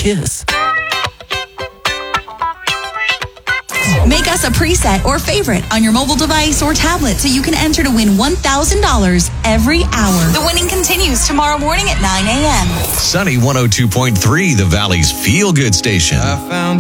kiss. Make us a preset or favorite on your mobile device or tablet so you can enter to win $1,000 every hour. The winning continues tomorrow morning at 9 a.m. Sunny 102.3, the Valley's feel-good station. I found